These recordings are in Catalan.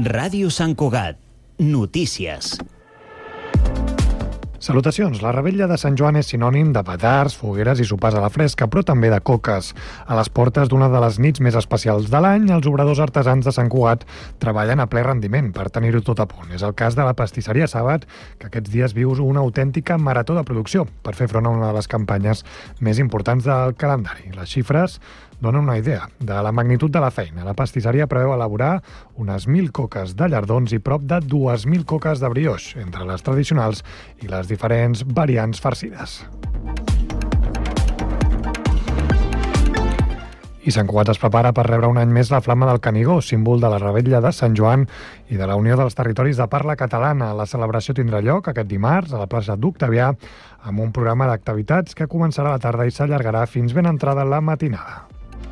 Ràdio Sant Cugat. Notícies. Salutacions. La revetlla de Sant Joan és sinònim de petards, fogueres i sopars a la fresca, però també de coques. A les portes d'una de les nits més especials de l'any, els obradors artesans de Sant Cugat treballen a ple rendiment per tenir-ho tot a punt. És el cas de la pastisseria Sàbat, que aquests dies viu una autèntica marató de producció per fer front a una de les campanyes més importants del calendari. Les xifres donen una idea de la magnitud de la feina. La pastisseria preveu elaborar unes 1.000 coques de llardons i prop de 2.000 coques de brioix, entre les tradicionals i les diferents variants farcides. I Sant Cugat es prepara per rebre un any més la Flama del Canigó, símbol de la revetlla de Sant Joan i de la Unió dels Territoris de Parla Catalana. La celebració tindrà lloc aquest dimarts a la plaça d'Octavià amb un programa d'activitats que començarà a la tarda i s'allargarà fins ben entrada la matinada.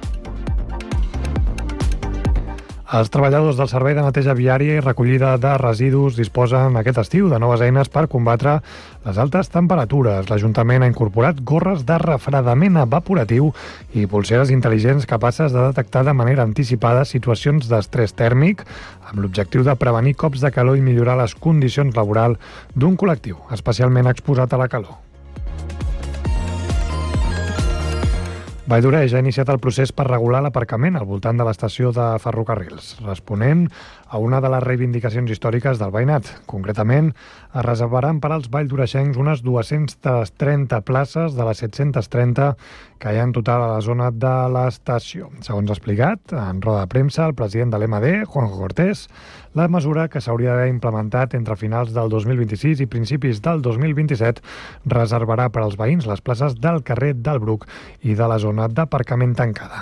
Els treballadors del Servei de Neteja Viària i Recollida de Residus disposen aquest estiu de noves eines per combatre les altes temperatures. L'Ajuntament ha incorporat gorres de refredament evaporatiu i polseres intel·ligents capaces de detectar de manera anticipada situacions d'estrès tèrmic amb l'objectiu de prevenir cops de calor i millorar les condicions laborals d'un col·lectiu especialment exposat a la calor. Valldoreix ha iniciat el procés per regular l'aparcament al voltant de l'estació de ferrocarrils, responent a una de les reivindicacions històriques del veïnat. Concretament, es reservaran per als valldoreixencs unes 230 places de les 730 que hi ha en total a la zona de l'estació. Segons ha explicat, en roda de premsa, el president de l'MD, Juanjo Cortés, la mesura, que s'hauria d'haver implementat entre finals del 2026 i principis del 2027, reservarà per als veïns les places del carrer del Bruc i de la zona d'aparcament tancada.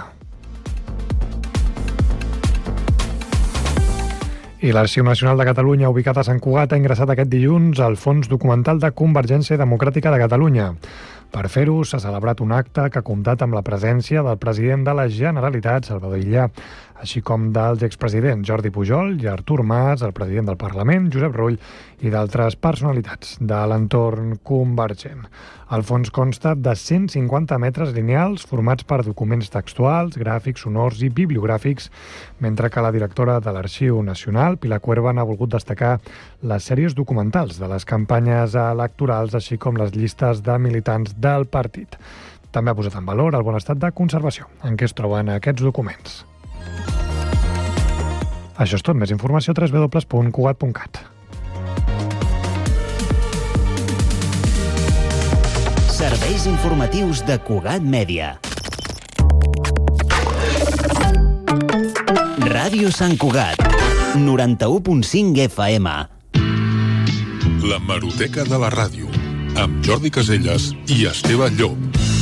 I l'Arxiu Nacional de Catalunya, ubicat a Sant Cugat, ha ingressat aquest dilluns al Fons Documental de Convergència Democràtica de Catalunya. Per fer-ho, s'ha celebrat un acte que ha comptat amb la presència del president de la Generalitat, Salvador Illa, així com dels expresidents Jordi Pujol i Artur Mas, el president del Parlament, Josep Rull, i d'altres personalitats de l'entorn convergent. El fons consta de 150 metres lineals formats per documents textuals, gràfics, sonors i bibliogràfics, mentre que la directora de l'Arxiu Nacional, Pilar Cuerva, ha volgut destacar les sèries documentals de les campanyes electorals, així com les llistes de militants del partit. També ha posat en valor el bon estat de conservació en què es troben aquests documents. Això és tot. Més informació a www.cugat.cat. Serveis informatius de Cugat Mèdia. Ràdio Sant Cugat, 91.5 FM. L'hemeroteca de la ràdio, amb Jordi Caselles i Esteve Llop.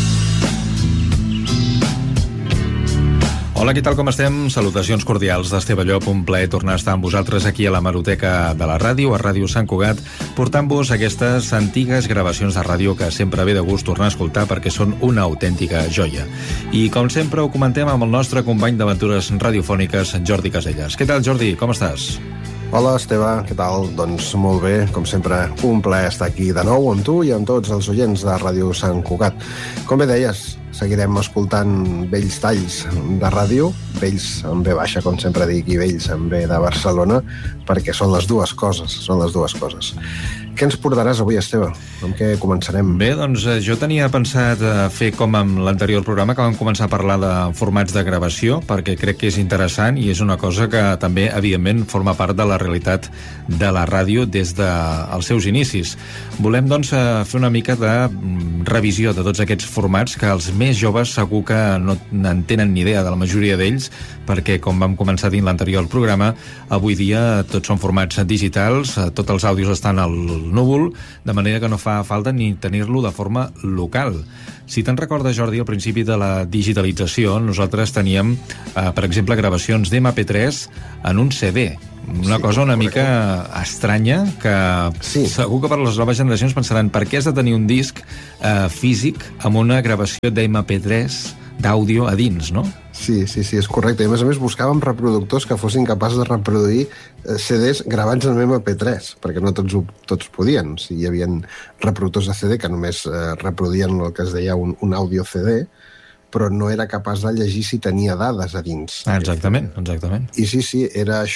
Hola, què tal, com estem? Salutacions cordials d'Esteve Llop, un plaer tornar a estar amb vosaltres aquí a l'hemeroteca de la ràdio, a Ràdio Sant Cugat, portant-vos aquestes antigues gravacions de ràdio que sempre ve de gust tornar a escoltar perquè són una autèntica joia. I com sempre ho comentem amb el nostre company d'aventures radiofòniques, Jordi Caselles. Què tal, Jordi? Com estàs? Hola, Esteve, què tal? Doncs molt bé, com sempre, un plaer estar aquí de nou amb tu i amb tots els oients de Ràdio Sant Cugat. Com bé deies, seguirem escoltant vells talls de ràdio, vells amb B baixa, com sempre dic, i vells amb B de Barcelona, perquè són les dues coses, Què ens portaràs avui, Esteve? Amb què començarem? Bé, doncs jo tenia pensat fer com amb l'anterior programa, que vam començar a parlar de formats de gravació, perquè crec que és interessant i és una cosa que també, evidentment, forma part de la realitat de la ràdio des dels seus inicis. Volem, doncs, fer una mica de revisió de tots aquests formats que els més joves segur que no en tenen ni idea de la majoria d'ells, perquè, com vam començar dins l'anterior programa, avui dia tots són formats digitals, tots els àudios estan al núvol, de manera que no fa falta ni tenir-lo de forma local. Si te'n recordes, Jordi, al principi de la digitalització, nosaltres teníem, per exemple, gravacions d'MP3 en un CD. Una cosa una mica estranya, que segur que per les noves generacions pensaran per què has de tenir un disc físic amb una gravació d'MP3 d'àudio a dins, no? Sí, és correcte. I a més buscàvem reproductors que fossin capaços de reproduir CDs gravats en MP3, perquè no tots podien. Hi havia reproductors de CD que només reproduïen el que es deia un àudio CD, però no era capaç de llegir si tenia dades a dins. Exactament. I sí, era això.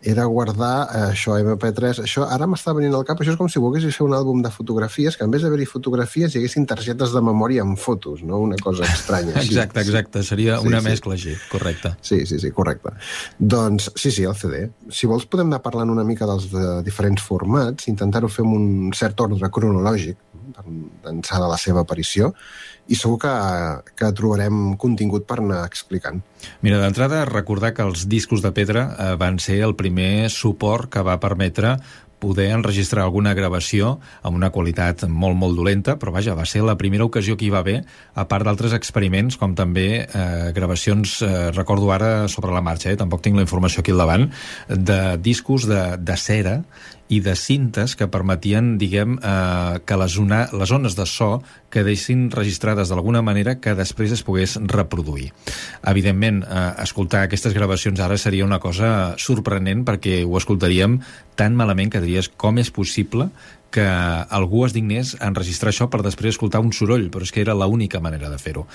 era guardar això MP3. Això ara m'està venint al cap, això és com si volguessis fer un àlbum de fotografies, que en vez d'haver-hi fotografies hi haguessin targetes de memòria amb fotos, no? Una cosa estranya. Exacte, seria una mescla així, correcte. Sí, correcte. Doncs sí, el CD. Si vols podem anar parlant una mica dels diferents formats, intentar-ho fer amb un cert ordre cronològic, d'ençà de la seva aparició, i segur que trobarem contingut per anar explicant. Mira, d'entrada, recordar que els discos de pedra van ser el primer suport que va permetre poder enregistrar alguna gravació amb una qualitat molt, molt dolenta, però vaja, va ser la primera ocasió que hi va haver, a part d'altres experiments, com també gravacions, recordo ara sobre la marxa, tampoc tinc la informació aquí al davant, de discos de cera i de cintes que permetien, diguem, que les ones de so quedessin registrades d'alguna manera que després es pogués reproduir. Evidentment, escoltar aquestes gravacions ara seria una cosa sorprenent perquè ho escoltaríem tan malament que diries com és possible que algú es dignés a enregistrar això per després escoltar un soroll, però és que era l'única manera de fer-ho.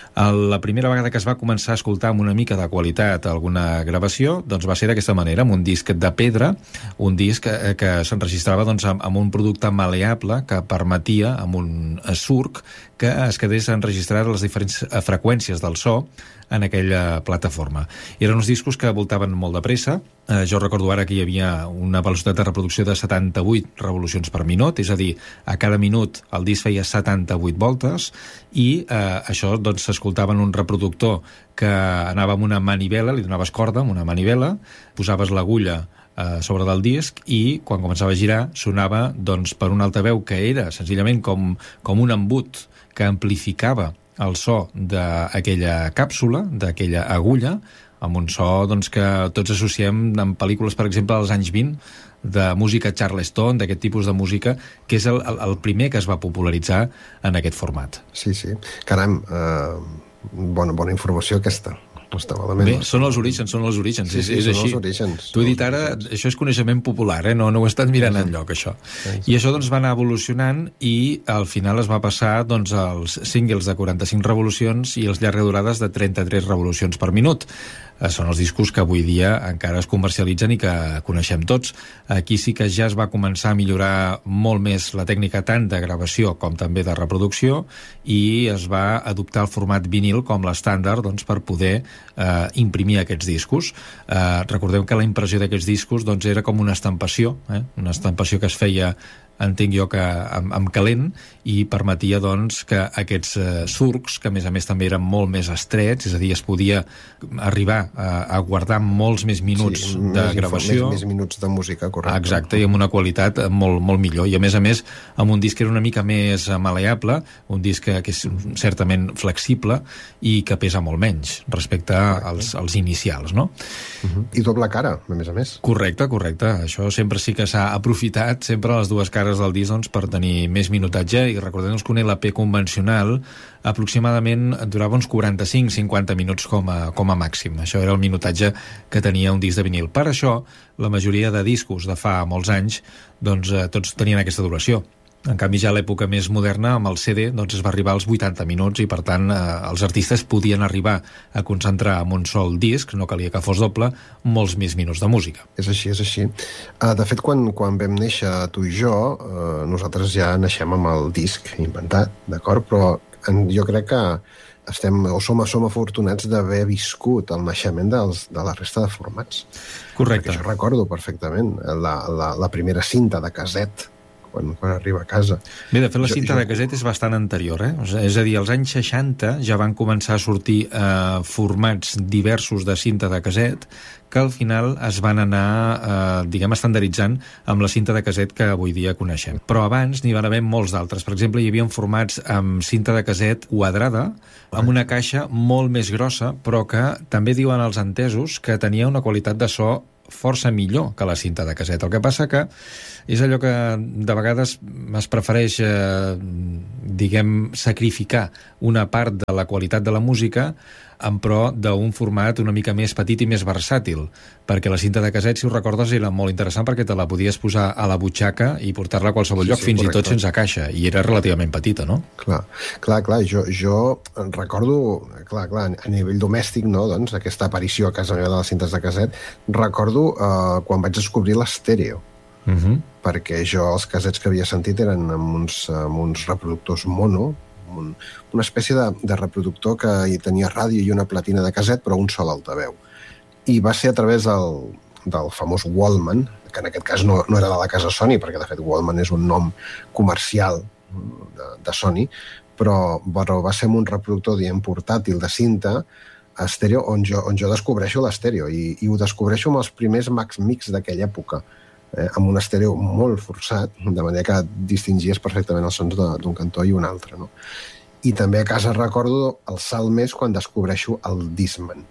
La primera vegada que es va començar a escoltar amb una mica de qualitat alguna gravació, doncs va ser d'aquesta manera, amb un disc de pedra, un disc que s'enregistrava doncs, amb un producte maleable que permetia, amb un surc, que es quedés enregistrar les diferents freqüències del so en aquella plataforma. I eren uns discos que voltaven molt de pressa. Jo recordo ara que hi havia una velocitat de reproducció de 78 revolucions per minut, és a dir, a cada minut el disc feia 78 voltes i això doncs s'escoltava en un reproductor que anava amb una manivela, li donaves corda amb una manivela, posaves l'agulla sobre del disc i quan començava a girar sonava doncs, per un altaveu que era senzillament com un embut que amplificava el so d'aquella càpsula, d'aquella agulla, amb un so doncs, que tots associem en pel·lícules, per exemple, als anys 20, de música Charleston, d'aquest tipus de música, que és el primer que es va popularitzar en aquest format. Sí. Caram, bona informació aquesta. Bé, són els orígens, Sí, és així. Els orígens. T'ho he dit ara, això és coneixement popular, no ho he estat mirant enlloc, això. I això doncs va anar evolucionant i al final es va passar doncs, als singles de 45 revolucions i els llarga durades de 33 revolucions per minut. Són els discos que avui dia encara es comercialitzen i que coneixem tots. Aquí sí que ja es va començar a millorar molt més la tècnica tant de gravació com també de reproducció i es va adoptar el format vinil com l'estàndard doncs, per poder imprimir aquests discos. Recordeu que la impressió d'aquests discos doncs, era com una estampació que es feia, entenc jo, que amb calent i permetia doncs, que aquests surcs, que a més també eren molt més estrets, és a dir, es podia arribar a guardar molts més minuts de gravació. Més minuts de música, correcte. Exacte, i amb una qualitat molt, molt millor. I a més, amb un disc que era una mica més maleable, un disc que és certament flexible i que pesa molt menys respecte als inicials, no? I doble cara, a més. Correcte. Això sempre sí que s'ha aprofitat, sempre les dues cares del disc doncs, per tenir més minutatge i recordem-nos que un LP convencional aproximadament durava uns 45-50 minuts com a màxim. Això era el minutatge que tenia un disc de vinil. Per això, la majoria de discos de fa molts anys doncs, tots tenien aquesta duració. En canvi, ja a l'època més moderna, amb el CD, doncs es va arribar als 80 minuts i, per tant, els artistes podien arribar a concentrar en un sol disc, no calia que fos doble, molts més minuts de música. És així. De fet, quan vam néixer tu i jo, nosaltres ja naixem amb el disc inventat, d'acord? Però jo crec que som afortunats d'haver viscut el naixement de la resta de formats. Correcte. Perquè això recordo perfectament, la primera cinta de caset, quan arriba a casa. Bé, de fet, la cinta de caset és bastant anterior, És a dir, als anys 60 ja van començar a sortir formats diversos de cinta de caset que al final es van anar, estandarditzant amb la cinta de caset que avui dia coneixem. Però abans n'hi van haver molts d'altres. Per exemple, hi havia formats amb cinta de caset quadrada, amb una caixa molt més grossa, però que també diuen els entesos que tenia una qualitat de so força millor que la cinta de caset. El que passa que és allò que de vegades es prefereix sacrificar una part de la qualitat de la música en pro d'un format una mica més petit i més versàtil, perquè la cinta de casset, si ho recordes, era molt interessant perquè te la podies posar a la butxaca i portar-la a qualsevol lloc, fins correcte. I tot sense caixa, i era relativament petita, no? Clar. Jo recordo, a nivell domèstic, no, doncs, aquesta aparició a casa meva de les cintes de casset, recordo quan vaig descobrir l'estèreo, perquè jo els cassets que havia sentit eren amb uns reproductors mono, una espècie de reproductor que hi tenia ràdio i una platina de casset, però un sol altaveu. I va ser a través del famós Walkman, que en aquest cas no era de la casa Sony, perquè de fet Walkman és un nom comercial de Sony, però va ser un reproductor, diguem, portàtil de cinta estèreo on jo descobreixo l'estèreo, i ho descobreixo amb els primers Max Mix d'aquella època, amb un estèreo molt forçat, de manera que distingies perfectament els sons d'un cantó i un altre, no? I també a casa recordo el salt més quan descobreixo el Discman.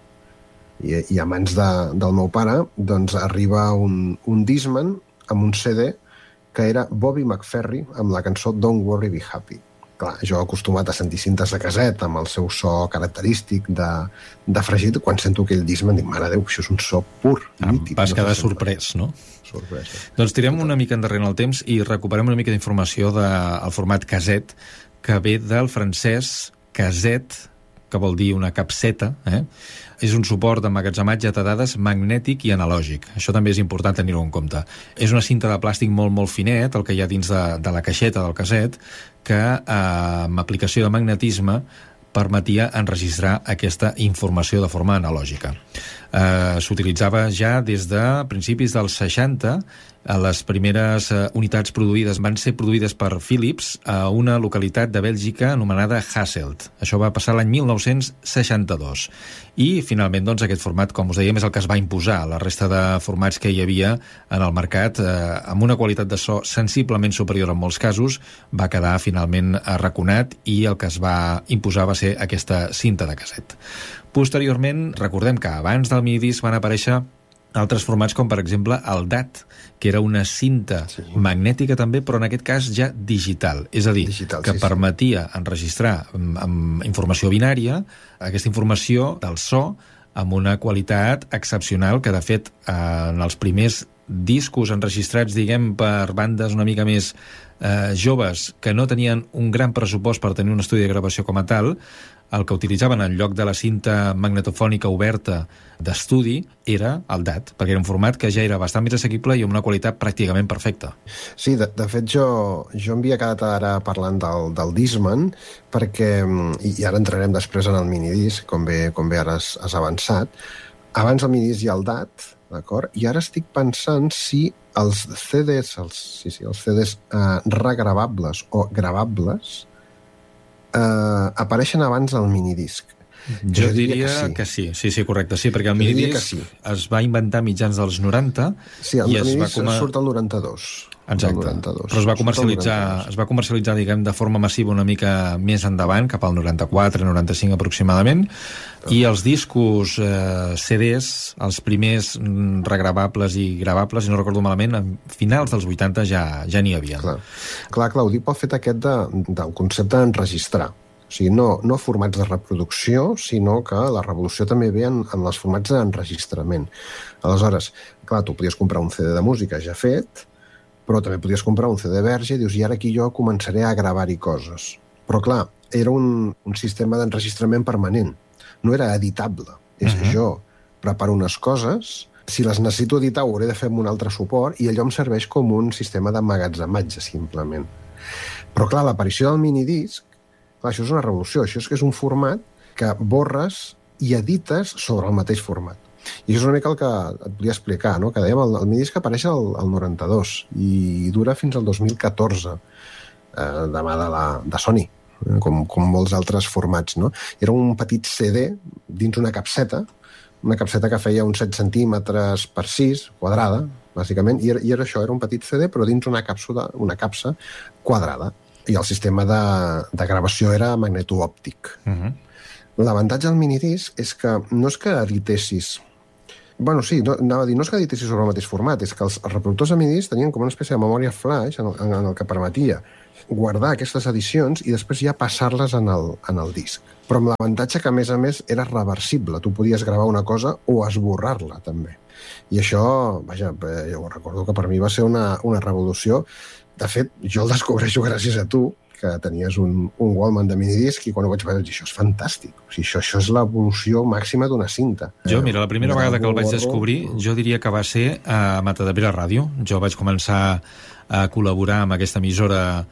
I a mans del meu pare, doncs arriba un Discman amb un CD que era Bobby McFerrin amb la cançó Don't Worry Be Happy. Clar, jo acostumat a sentir cintes de casset amb el seu so característic de fregit, quan sento aquell Discman dic, mare Déu, això és un so pur, nítid. Vas quedar sorprès, no? Sorpresa. Doncs tirem una mica endarrere en el temps i recuperem una mica d'informació del format caset, que ve del francès cassette, que vol dir una capseta, És un suport d'emmagatzematge de dades magnètic i analògic. Això també és important tenir-ho en compte. És una cinta de plàstic molt, molt finet, el que hi ha dins de la caixeta del casset, que amb aplicació de magnetisme permetia enregistrar aquesta informació de forma analògica. S'utilitzava ja des de principis dels 60. Les primeres unitats produïdes van ser produïdes per Philips a una localitat de Bèlgica anomenada Hasselt. Això va passar l'any 1962. I, finalment, doncs, aquest format, com us dèiem, és el que es va imposar. La resta de formats que hi havia en el mercat, amb una qualitat de so sensiblement superior en molts casos, va quedar finalment arraconat i el que es va imposar va ser aquesta cinta de casset. Posteriorment, recordem que abans del minidisc van aparèixer altres formats com, per exemple, el DAT, que era una cinta magnètica també, però en aquest cas ja digital. És a dir, que permetia enregistrar amb informació binària aquesta informació del so amb una qualitat excepcional que, de fet, en els primers discos enregistrats, diguem, per bandes una mica més joves que no tenien un gran pressupost per tenir un estudi de gravació com a tal, el que utilitzaven en lloc de la cinta magnetofònica oberta d'estudi era el DAT, perquè era un format que ja era bastant més assequible i amb una qualitat pràcticament perfecta. Sí, de fet jo em havia quedat ara parlant del Discman, perquè, i ara entrarem després en el minidisc, com bé ara has avançat, abans el minidisc hi ha el DAT, d'acord? I ara estic pensant si els CDs, els CDs regravables o gravables apareixen abans del minidisc. Jo diria que sí, correcte, sí, perquè el minidisc es va inventar mitjans dels 90. Sí, el minidisc surt al 92. Exacte, però es va comercialitzar, diguem, de forma massiva una mica més endavant, cap al 94-95 aproximadament, i els discos CDs, els primers regravables i gravables, si no recordo malament, a finals dels 80 ja n'hi havia. Clar, ho dic pel fet aquest del concepte d'enregistrar. O sigui, no formats de reproducció, sinó que la revolució també ve en els formats d'enregistrament. Aleshores, clar, tu podies comprar un CD de música ja fet, però també podies comprar un CD verge i dius, i ara aquí jo començaré a gravar-hi coses. Però clar, era un sistema d'enregistrament permanent. No era editable. És jo preparo unes coses, si les necessito editar ho hauré de fer amb un altre suport i allò em serveix com un sistema d'emmagatzematge, simplement. Però clar, l'aparició del minidisc, clar, això és una revolució. Això és un format que borres i edites sobre el mateix format. I això és una mica el que et volia explicar, no? Que dèiem, el minidisc apareix al 92 i dura fins al 2014, de mà de Sony, com molts altres formats, no? Era un petit CD dins una capseta que feia uns 7 centímetres per 6, quadrada, bàsicament, i era això, era un petit CD, però dins una capsa quadrada. I el sistema de gravació era magnetoòptic. L'avantatge del minidisc és que no és que editessis Bueno, sí, anava a dir, no és que editessis sobre el mateix format, és que els reproductors de minidisc tenien com una espècie de memòria flash en el que permetia guardar aquestes edicions i després ja passar-les en el disc. Però amb l'avantatge que, a més, era reversible. Tu podies gravar una cosa o esborrar-la, també. I això, vaja, jo recordo que per mi va ser una revolució. De fet, jo el descobreixo gràcies a tu, que tenies un Walkman de minidisc, i quan ho vaig veure, això és fantàstic. O sigui, això és l'evolució màxima d'una cinta. Jo, mira, la primera vegada que el vaig descobrir, jo diria que va ser a Matadepera Ràdio. Jo vaig començar a col·laborar amb aquesta emissora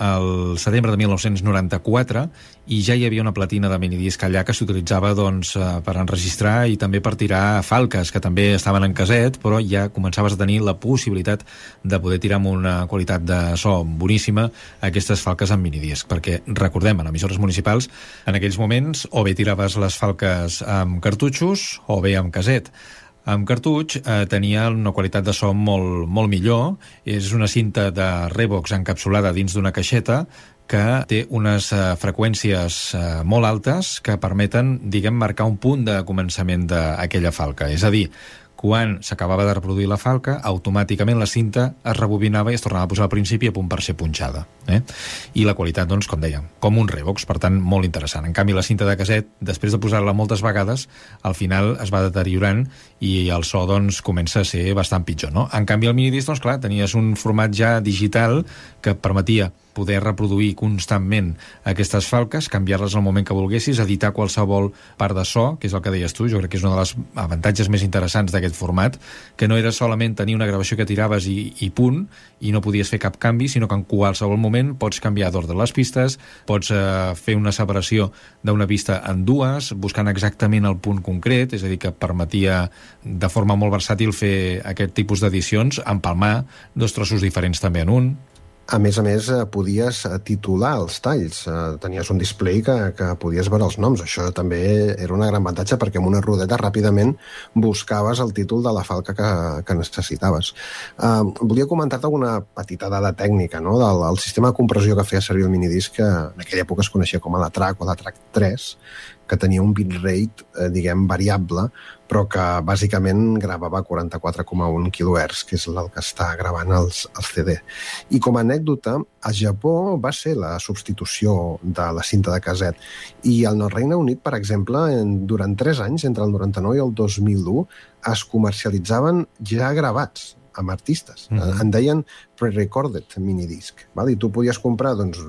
el setembre de 1994 i ja hi havia una platina de minidisc allà que s'utilitzava doncs, per enregistrar i també per tirar falques, que també estaven en caset, però ja començaves a tenir la possibilitat de poder tirar amb una qualitat de so boníssima aquestes falques en minidisc, perquè recordem, en emissores municipals, en aquells moments o bé tiraves les falques amb cartutxos o bé amb caset. Amb cartutx tenia una qualitat de so molt millor. És una cinta de Revox encapsulada dins d'una caixeta que té unes freqüències molt altes que permeten, diguem, marcar un punt de començament d'aquella falca. És a dir, quan s'acabava de reproduir la falca, automàticament la cinta es rebobinava i es tornava a posar al principi a punt per ser punxada. I la qualitat, doncs, com dèiem, com un Revox, per tant, molt interessant. En canvi, la cinta de caset, després de posar-la moltes vegades, al final es va deteriorant i el so, doncs, comença a ser bastant pitjor, no? En canvi, el minidisc, doncs, clar, tenies un format ja digital que permetia poder reproduir constantment aquestes falques, canviar-les al moment que volguessis, editar qualsevol part de so, que és el que deies tu, jo crec que és un dels avantatges més interessants d'aquest format, que no era solament tenir una gravació que tiraves i punt, i no podies fer cap canvi, sinó que en qualsevol moment pots canviar d'ordre les pistes, pots fer una separació d'una pista en dues, buscant exactament el punt concret, és a dir, que permetia de forma molt versàtil fer aquest tipus d'edicions, empalmar dos trossos diferents també en un. A més, podies titular els talls. Tenies un display que podies veure els noms. Això també era una gran avantatge perquè amb una rodeta ràpidament buscaves el títol de la falca que necessitaves. Volia comentar-te alguna petita dada tècnica, no? Del sistema de compressió que feia servir el minidisc, que en aquella època es coneixia com a la TRAC o la TRAC 3, que tenia un bitrate, diguem, variable, però que bàsicament gravava 44,1 kHz, que és el que està gravant els CD. I com a anècdota, a Japó va ser la substitució de la cinta de caset. I al Regne Unit, per exemple, durant 3 anys, entre el 99 i el 2001, es comercialitzaven ja gravats amb artistes. En deien pre-recorded minidisc. I tu podies comprar, doncs,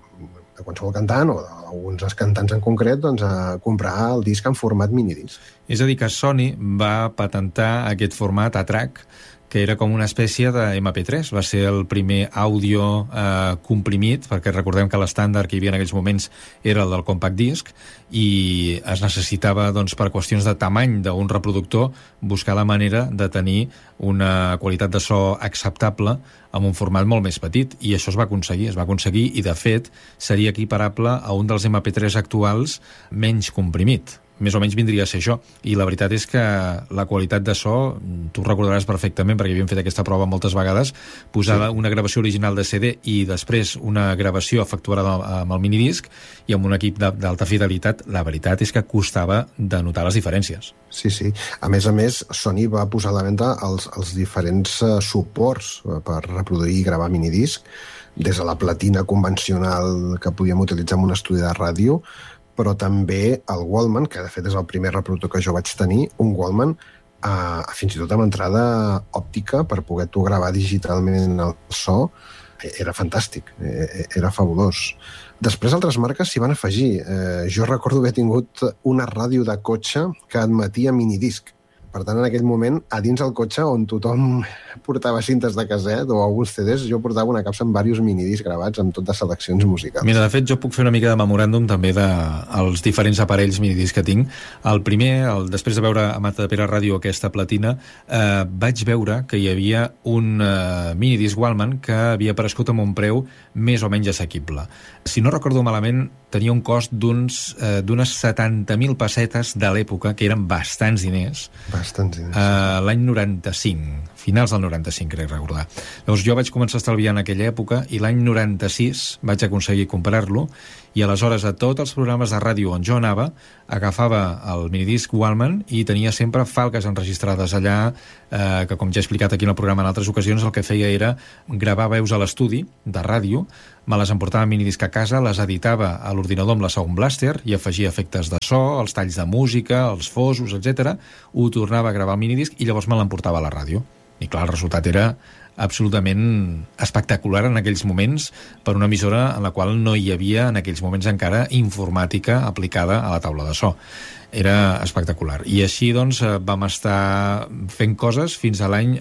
de qualsevol cantant o d'alguns cantants en concret, doncs, a comprar el disc en format minidisc. És a dir, que Sony va patentar aquest format A-Track, que era com una espècie de MP3. Va ser el primer àudio comprimit, perquè recordem que l'estàndard que hi havia en aquells moments era el del compact disc, i es necessitava, doncs, per qüestions de tamany d'un reproductor, buscar la manera de tenir una qualitat de so acceptable amb un format molt més petit, i això es va aconseguir, i de fet seria equiparable a un dels MP3 actuals menys comprimit. Més o menys vindria a ser això, i la veritat és que la qualitat de so, tu ho recordaràs perfectament perquè havíem fet aquesta prova moltes vegades, posar una gravació original de CD i després una gravació efectuada amb el minidisc i amb un equip d'alta fidelitat, la veritat és que costava de notar les diferències. Sí. A més, Sony va posar a la venda els diferents suports per reproduir i gravar minidisc, des de la platina convencional que podíem utilitzar en un estudi de ràdio, però també el Walkman, que de fet és el primer reproductor que jo vaig tenir, un Walkman fins i tot amb entrada òptica per poder-t'ho gravar digitalment el so, era fantàstic, era fabulós. Després altres marques s'hi van afegir. Jo recordo haver tingut una ràdio de cotxe que admetia minidisc. Per tant, en aquell moment, a dins el cotxe, on tothom portava cintes de caset o alguns CDs, jo portava una capsa amb diversos minidiscs gravats amb tot de seleccions musicals. Mira, de fet, jo puc fer una mica de memoràndum també dels diferents aparells minidiscs que tinc. El primer, després de veure a Matadepera Ràdio aquesta platina, vaig veure que hi havia un minidisc Walkman que havia aparegut amb un preu més o menys assequible. Si no recordo malament, tenia un cost d'unes 70.000 pessetes de l'època, que eren bastants diners. Bastants diners. L'any 95, finals del 95, crec recordar. Llavors jo vaig començar a estalviar en aquella època i l'any 96 vaig aconseguir comprar-lo i aleshores a tots els programes de ràdio on jo anava agafava el minidisc Walkman i tenia sempre falques enregistrades allà que, com ja he explicat aquí en el programa en altres ocasions, el que feia era gravar veus a l'estudi de ràdio, me les emportava en minidisc a casa, les editava a l'ordinador amb la Sound Blaster i afegia efectes de so, els talls de música, els fosos, etc. Ho tornava a gravar al minidisc i llavors me l'emportava a la ràdio. I clar, el resultat era absolutament espectacular en aquells moments per una emissora en la qual no hi havia en aquells moments encara informàtica aplicada a la taula de so. Era espectacular. I així, doncs, vam estar fent coses fins a l'any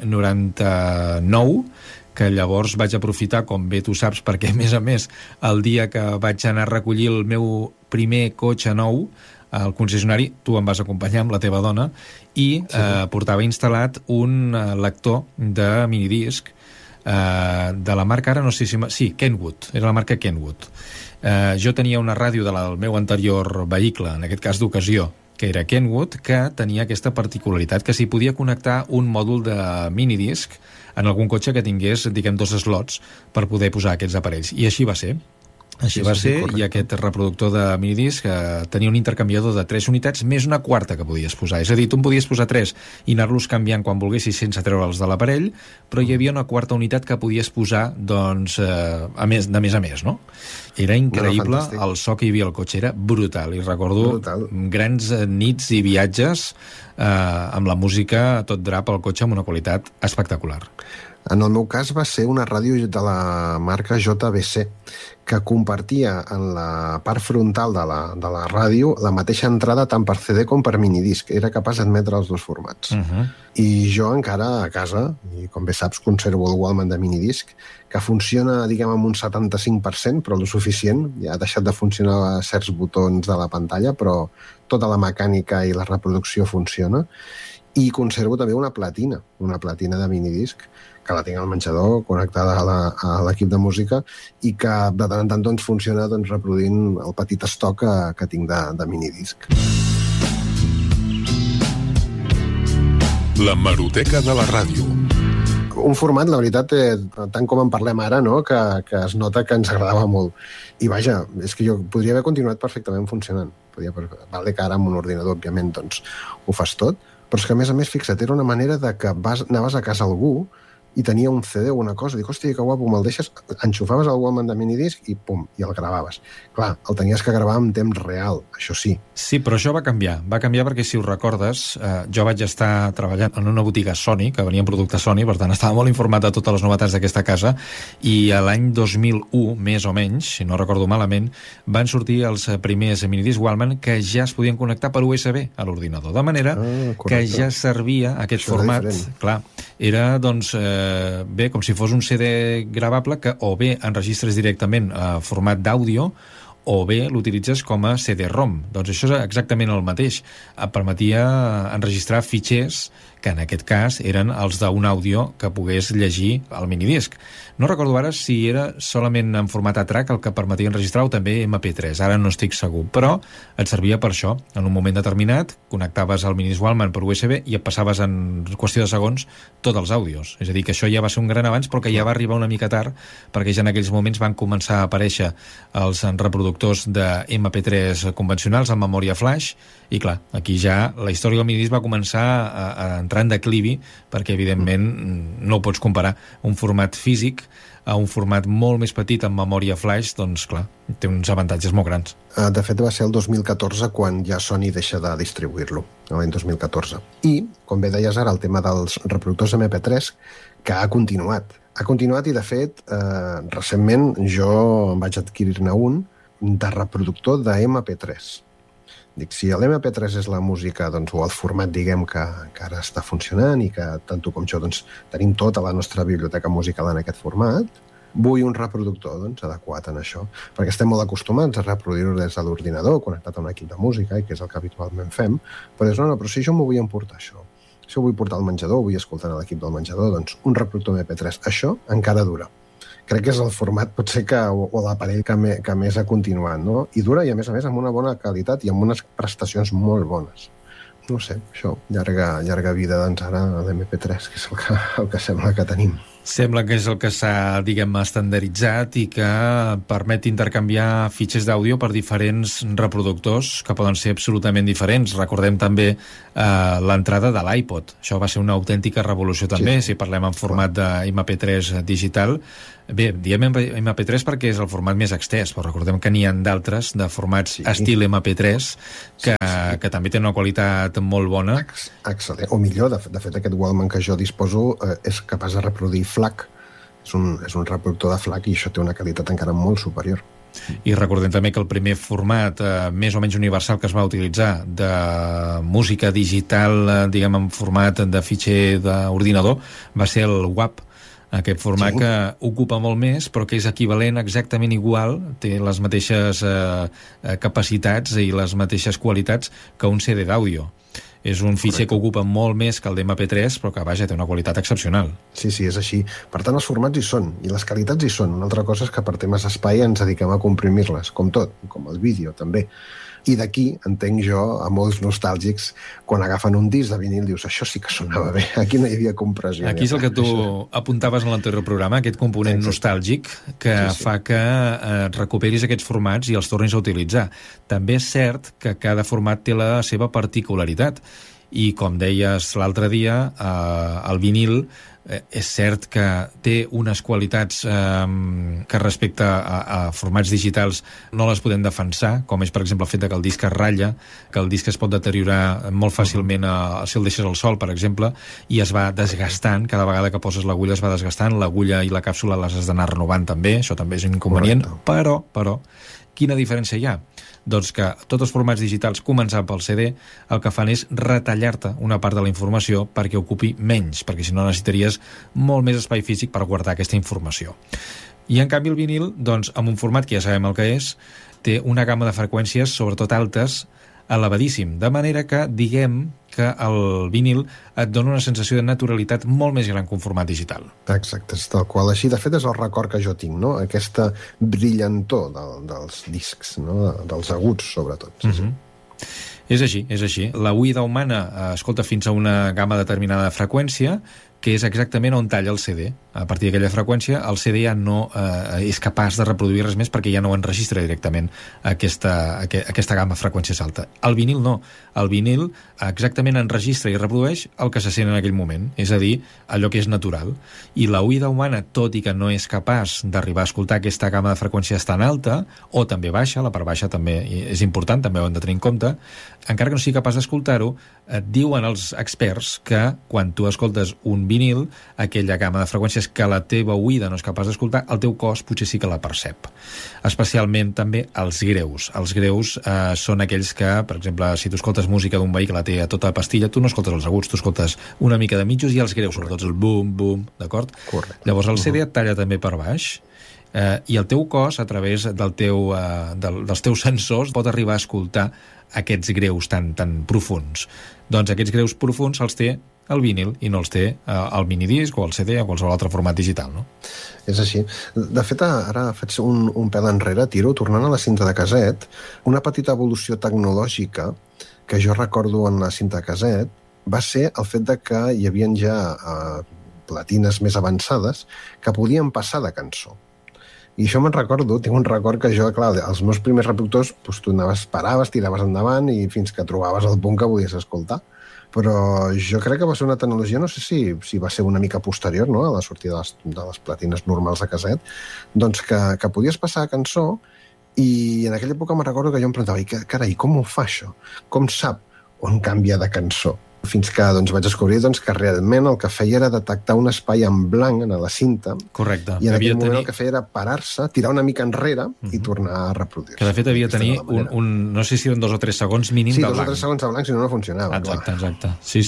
99, que llavors vaig aprofitar, com bé tu saps, perquè, a més, el dia que vaig anar a recollir el meu primer cotxe nou, al concessionari, tu em vas acompanyar amb la teva dona, i portava instal·lat un lector de minidisc de la marca, ara no sé si... Sí, Kenwood, era la marca Kenwood. Jo tenia una ràdio del meu anterior vehicle, en aquest cas d'ocasió, que era Kenwood, que tenia aquesta particularitat, que s'hi podia connectar un mòdul de minidisc en algun cotxe que tingués, diguem, 2 slots per poder posar aquests aparells. I així va ser. Així va ser, i aquest reproductor de minidisc tenia un intercanviador de 3 unitats més una quarta que podies posar. És a dir, tu en podies posar 3 i anar-los canviant quan volguessis sense treure'ls de l'aparell, però hi havia una quarta unitat que podies posar, doncs, de més a més, no? Era increïble, el so que hi havia al cotxe era brutal, i recordo grans nits i viatges amb la música a tot drap al cotxe amb una qualitat espectacular. En el meu cas va ser una ràdio de la marca JBC, que compartia en la part frontal de la ràdio la mateixa entrada tant per CD com per minidisc. Era capaç d'admetre els 2 formats. I jo encara a casa, i com bé saps, conservo el Walkman de minidisc, que funciona, diguem, amb un 75%, però el suficient. Ja ha deixat de funcionar certs botons de la pantalla, però tota la mecànica i la reproducció funciona. I conservo també una platina de minidisc, que la tinc al menjador, connectada a l'equip de música, i que de tant en tant doncs, funciona reproduint el petit estoc que tinc de minidisc. La Hemeroteca de la ràdio. Un format, la veritat, tant com en parlem ara, no? que es nota que ens agradava molt. I vaja, és que jo podria haver continuat perfectament funcionant. Vale que ara amb un ordinador, òbviament, doncs, ho fas tot, però és que, a més, fixa't, era una manera de que anaves a casa algú i tenia un CD o una cosa, dic, hòstia, que guapo, me'l deixes, enxufaves el Walkman de minidisc i pum, i el gravaves. Clar, el tenies que gravar en temps real, això sí. Sí, però això va canviar perquè, si ho recordes, jo vaig estar treballant en una botiga Sony, que venia en productes Sony, per tant estava molt informat de totes les novetats d'aquesta casa, i a l'any 2001, més o menys, si no recordo malament, van sortir els primers minidisc Walkman que ja es podien connectar per USB a l'ordinador, de manera que ja servia aquest format. Clar, era, doncs, bé, com si fos un CD gravable que o bé enregistres directament a format d'àudio o bé l'utilitzes com a CD-ROM. Doncs això és exactament el mateix. Et permetia enregistrar fitxers que en aquest cas eren els d'un àudio que pogués llegir el minidisc. No recordo ara si era solament en format A-track el que permetia enregistrar o també MP3, ara no estic segur, però et servia per això. En un moment determinat connectaves el minidisc Walkman per USB i et passaves en qüestió de segons tots els àudios. És a dir, que això ja va ser un gran avanç, però que ja va arribar una mica tard, perquè ja en aquells moments van començar a aparèixer els reproductors de MP3 convencionals amb memòria flash, i clar, aquí ja la història del minidisc va començar a entrar en declivi, perquè evidentment no ho pots comparar un format físic a un format molt més petit amb memòria flash, doncs clar, té uns avantatges molt grans. De fet, va ser el 2014 quan ja Sony deixa de distribuir-lo, l'any 2014. I, com bé deies ara, el tema dels reproductors MP3, que ha continuat. Ha continuat i, de fet, recentment jo em vaig adquirir-ne un de reproductor de MP3. Dic, si l'MP3 és la música, doncs, o el format, diguem, que ara està funcionant i que tant tu com jo doncs, tenim tota la nostra biblioteca musical en aquest format, vull un reproductor doncs, adequat en això, perquè estem molt acostumats a reproduir-ho des de l'ordinador, connectat a un equip de música, i que és el que habitualment fem, però dius, no, però si jo m'ho vull emportar això, si ho vull portar al menjador, vull escoltar a l'equip del menjador, doncs un reproductor MP3, això encara dura. Crec que és el format, potser, o l'aparell que més ha continuat, no? I dura, i a més, amb una bona qualitat i amb unes prestacions molt bones. no sé, això, llarga vida, doncs ara l'MP3, que és el que sembla que tenim. Sembla que és el que s'ha, diguem, estandarditzat i que permet intercanviar fitxers d'àudio per diferents reproductors que poden ser absolutament diferents. Recordem també l'entrada de l'iPod. Això va ser una autèntica revolució també, si parlem en format d'MP3 digital. Bé, diem MP3 perquè és el format més extès, però recordem que n'hi ha d'altres de formats estil MP3 que també tenen una qualitat molt bona. Excel·lent. O millor, de fet, aquest Walkman que jo disposo és capaç de reproduir FLAC. És un reproductor de FLAC i això té una qualitat encara molt superior. I recordem també que el primer format més o menys universal que es va utilitzar de música digital, diguem, en format de fitxer d'ordinador, va ser el WAP, aquest format que ocupa molt més, però que és equivalent, exactament igual, té les mateixes capacitats i les mateixes qualitats que un CD d'àudio. És un fitxer que ocupa molt més que el d'MP3, però que, vaja, té una qualitat excepcional. Sí, és així. Per tant, els formats hi són, i les qualitats hi són. Una altra cosa és que per temes d'espai ens dediquem a comprimir-les, com tot, com el vídeo, també. I d'aquí entenc jo a molts nostàlgics quan agafen un disc de vinil dius, això sí que sonava bé, aquí no hi havia compressió. Aquí és el que tu apuntaves en l'anterior programa, aquest component nostàlgic que fa que recuperis aquests formats i els tornis a utilitzar. També és cert que cada format té la seva particularitat i, com deies l'altre dia, el vinil és cert que té unes qualitats que respecte a formats digitals no les podem defensar, com és, per exemple, el fet que el disc es ratlla, que el disc es pot deteriorar molt fàcilment si el deixes al sol, per exemple, i es va desgastant, cada vegada que poses l'agulla es va desgastant, l'agulla i la càpsula les has d'anar renovant també, això també és un inconvenient, però, quina diferència hi ha? Doncs que tots els formats digitals, començant pel CD, el que fan és retallar-te una part de la informació perquè ocupi menys, perquè si no necessitaries molt més espai físic per guardar aquesta informació. I en canvi el vinil, doncs, amb un format que ja sabem el que és, té una gamma de freqüències, sobretot altes, elevadíssim, de manera que diguem que el vinil et dona una sensació de naturalitat molt més gran que un format digital. Exacte, és tal qual. Així, de fet, és el record que jo tinc, no? Aquesta brillantor dels discs, no? Dels aguts, sobretot. És així. La oïda humana escolta fins a una gamma determinada de freqüència, que és exactament on talla el CD. A partir d'aquella freqüència, el CD ja no és capaç de reproduir res més perquè ja no enregistra directament aquesta gamma de freqüències alta. El vinil no. El vinil exactament enregistra i reprodueix el que se sent en aquell moment, és a dir, allò que és natural. I la oïda humana, tot i que no és capaç d'arribar a escoltar aquesta gamma de freqüències tan alta, o també baixa, la part baixa també és important, també ho hem de tenir en compte, encara que no sigui capaç d'escoltar-ho, diuen els experts que quan tu escoltes un vinil, aquella gamma de freqüències que la teva oïda no és capaç d'escoltar, el teu cos potser sí que la percep. Especialment també els greus. Els greus són aquells que, per exemple, si tu escoltes música d'un veí que la té a tota pastilla, tu no escoltes els aguts, tu escoltes una mica de mitjos i els greus, sobretot el bum, d'acord? Correcte. Llavors el CD et talla també per baix, i el teu cos, a través dels teus sensors, pot arribar a escoltar aquests greus tan profuns. Doncs aquests greus profuns els té el vinil i no els té el minidisc o el CD o qualsevol altre format digital, no? És així. De fet, ara faig un pèl enrere, tiro, tornant a la cinta de caset, una petita evolució tecnològica que jo recordo en la cinta de caset va ser el fet de que hi havia ja platines més avançades que podien passar de cançó. I això me'n recordo, tinc un record que jo, clar, els meus primers reproductors, doncs tu paraves, tiraves endavant i fins que trobaves el punt que volies escoltar. Però jo crec que va ser una tecnologia, no sé si va ser una mica posterior, no?, a la sortida de les platines normals de caset, doncs que podies passar a cançó i en aquella època me'n recordo que jo em preguntava, carai, com ho fa això? Com sap on canvia de cançó? Fins que vaig descobrir que realment el que feia era detectar un espai en blanc en la cinta. Correcte. I en aquell moment el que feia era parar-se, tirar una mica enrere i tornar a reproduir-se. Que de fet havia de tenir no sé si eren 2 o 3 segons mínim de blanc. Sí, 2 o 3 segons de blanc, si no funcionava. Exacte. Sí.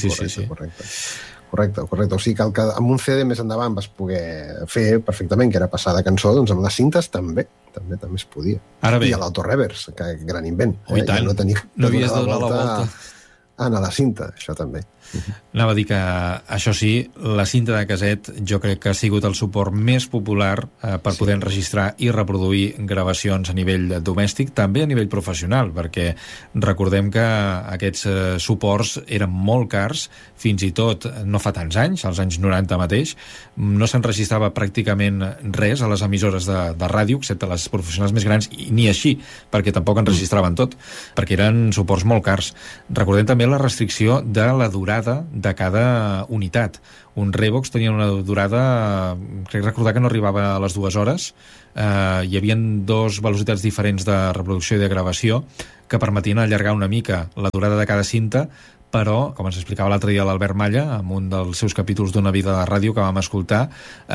Correcte. O sigui que amb un CD més endavant vas poder fer perfectament, que era passar de cançó, doncs amb les cintes també es podia. Ara bé. I l'autorevers, que gran invent. Oh, i tant. No havies de donar la volta a la cinta, això també. Anava a dir que, això sí, la cinta de caset jo crec que ha sigut el suport més popular per poder enregistrar i reproduir gravacions a nivell domèstic, també a nivell professional, perquè recordem que aquests suports eren molt cars, fins i tot no fa tants anys, als anys 90 mateix, no s'enregistrava pràcticament res a les emissores de ràdio, excepte les professionals més grans, i ni així, perquè tampoc enregistraven tot, perquè eren suports molt cars. Recordem també la restricció de la durada de cada unitat. Un Revox tenia una durada, crec recordar que no arribava a les 2 hores, hi havia 2 velocitats diferents de reproducció i de gravació que permetien allargar una mica la durada de cada cinta, però, com ens explicava l'altre dia l'Albert Malla, en un dels seus capítols d'Una vida de ràdio que vam escoltar,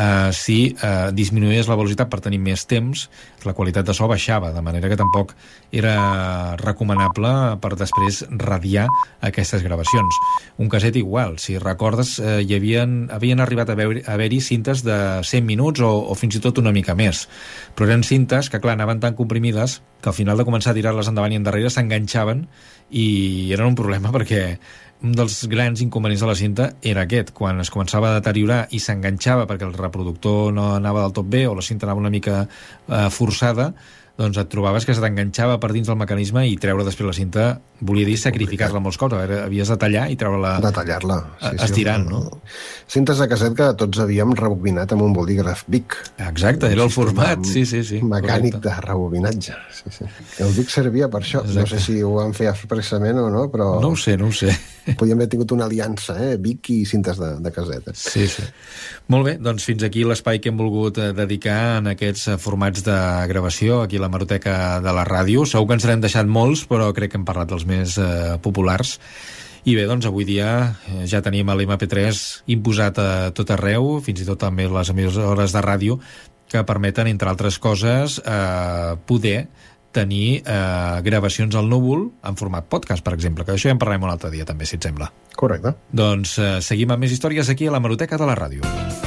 si disminuïes la velocitat per tenir més temps, la qualitat de so baixava, de manera que tampoc era recomanable per després radiar aquestes gravacions. Un caset igual, si recordes, havien arribat a haver-hi cintes de 100 minuts o fins i tot una mica més, però eren cintes que, clar, anaven tan comprimides que al final de començar a tirar-les endavant i endarrere s'enganxaven i eren un problema perquè un dels grans inconvenients de la cinta era aquest, quan es començava a deteriorar i s'enganxava perquè el reproductor no anava del tot bé o la cinta anava una mica forçada, doncs et trobaves que se t'enganxava per dins del mecanisme i treure després la cinta volia dir sacrificar-la molts cops. Havies de tallar i treure-la... De tallar-la. Estirant, no? Cintes de caset que tots havíem rebobinat amb un bolígraf Bic. Exacte, era el format, sí. Mecànic de rebobinatge. Sí. El Bic servia per això. Exacte. No sé si ho van fer expressament o no, però... No ho sé. Podíem haver tingut una aliança, Bic i cintes de caset. Sí. Molt bé, doncs fins aquí l'espai que hem volgut dedicar en aquests formats de gravació, aquí a la Hemeroteca de la Ràdio. Segur que ens n'hem deixat molts, però crec que hem parlat dels més populars. I bé, doncs avui dia ja tenim l'MP3 imposat a tot arreu, fins i tot també les emissores de ràdio, que permeten, entre altres coses, poder tenir gravacions al núvol en format podcast, per exemple, que d'això ja en parlarem un altre dia també, si et sembla. Correcte. Doncs seguim amb més històries aquí a l'Hemeroteca de la Ràdio.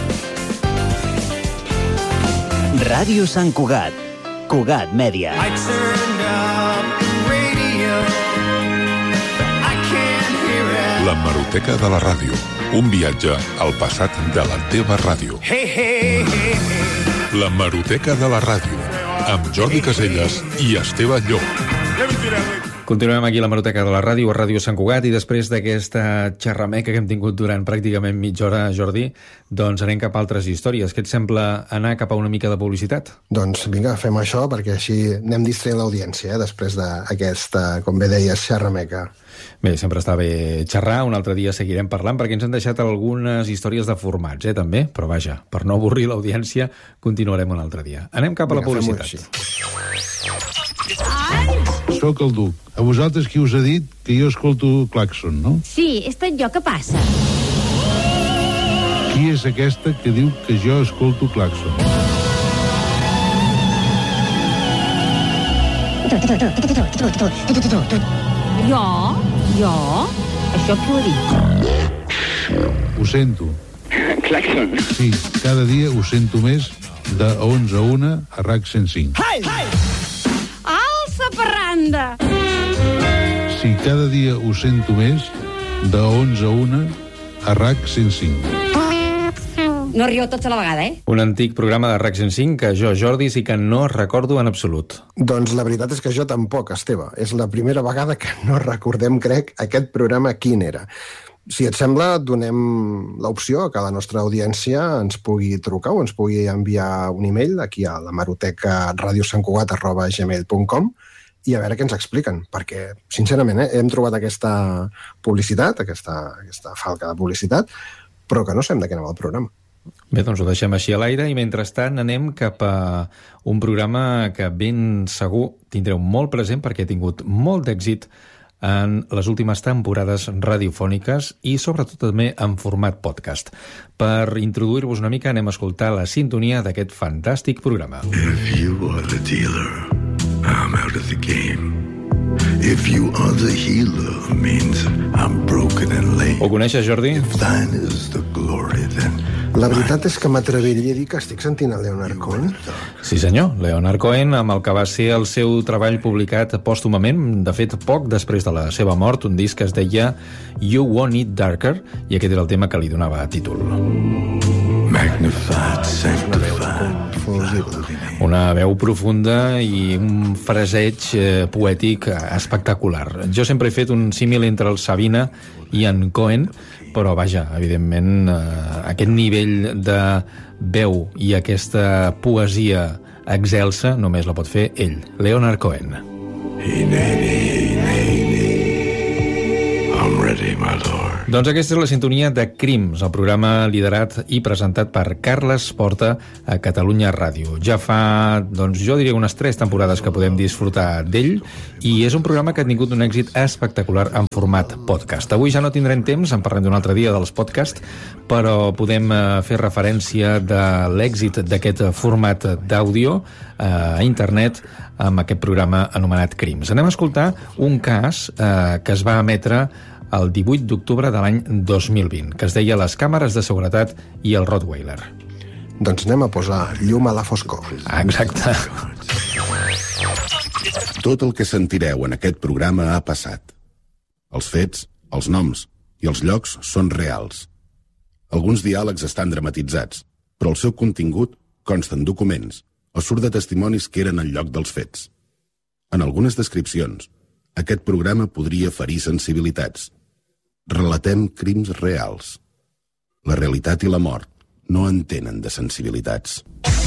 Ràdio Sant Cugat, Cugat Mèdia. L'Hemeroteca de la Ràdio. Un viatge al passat de la teva ràdio. L'Hemeroteca de la Ràdio. Amb Jordi Caselles i Esteve Llop. Continuem aquí a l'Hemeroteca de la Ràdio, a Ràdio Sant Cugat, i després d'aquesta xerrameca que hem tingut durant pràcticament mitja hora, Jordi, doncs anem cap a altres històries. Què et sembla anar cap a una mica de publicitat? Doncs vinga, fem això, perquè així anem distraient l'audiència, després d'aquesta, com bé deies, xerrameca. Bé, sempre està bé xerrar, un altre dia seguirem parlant, perquè ens han deixat algunes històries de formats, també, però vaja, per no avorrir l'audiència, continuarem un altre dia. Anem cap a la publicitat. Soc el Duc. A vosaltres qui us ha dit que jo escolto Claxon, no? Sí, he estat jo, què passa? Qui és aquesta que diu que jo escolto Claxon? Jo? Això qui ho ha dit? Ho sento. Claxon. Sí, cada dia ho sento més de 11 a 1 a RAC 105. Alça parranda! Sí, cada dia ho sento més de 11 a 1 a RAC 105. No rieu tots a la vegada, Un antic programa de RAC 105 que jo, Jordi, sí que no recordo en absolut. Doncs la veritat és que jo tampoc, Esteve. És la primera vegada que no recordem, crec, aquest programa quin era. Si et sembla, donem l'opció que la nostra audiència ens pugui trucar o ens pugui enviar un email aquí a l'hemeroteca@radiosancugat.gmail.com i a veure què ens expliquen, perquè, sincerament, hem trobat aquesta publicitat, aquesta falca de publicitat, però que no sabem de què anava el programa. Bé, doncs ho deixem així a l'aire i mentrestant anem cap a un programa que ben segur tindreu molt present perquè ha tingut molt d'èxit en les últimes temporades radiofòniques i sobretot també en format podcast. Per introduir-vos una mica anem a escoltar la sintonia d'aquest fantàstic programa. If you are the dealer, I'm out of the game. If you are the healer, means I'm broken and lame. Ho coneixes, Jordi? If thine is the glory, then La veritat és que m'atreviria a dir que estic sentint a Leonard Cohen. Sí senyor, Leonard Cohen, amb el que va ser el seu treball publicat pòstumament, de fet poc després de la seva mort, un disc que es deia You Want It Darker, i aquest era el tema que li donava títol. Magnified, sanctified. Una veu profunda i un fraseig poètic espectacular. Jo sempre he fet un símil entre el Sabina i en Cohen, però vaja, evidentment aquest nivell de veu i aquesta poesia excelsa només la pot fer ell, Leonard Cohen. I'm ready, my lord. Doncs aquesta és la sintonia de Crims, el programa liderat i presentat per Carles Porta a Catalunya Ràdio. Ja fa, doncs jo diria unes 3 temporades que podem disfrutar d'ell, i és un programa que ha tingut un èxit espectacular en format podcast. Avui ja no tindrem temps, en parlem d'un altre dia dels podcasts, però podem fer referència de l'èxit d'aquest format d'àudio a internet amb aquest programa anomenat Crims. Anem a escoltar un cas que es va emetre el 18 d'octubre de l'any 2020, que es deia Les càmeres de seguretat i el Rottweiler. Doncs anem a posar llum a la foscor. Exacte. Tot el que sentireu en aquest programa ha passat. Els fets, els noms i els llocs són reals. Alguns diàlegs estan dramatitzats, però el seu contingut consta en documents o surt de testimonis que eren al lloc dels fets. En algunes descripcions, aquest programa podria ferir sensibilitats. Relatem crims reals. La realitat i la mort no entenen de sensibilitats.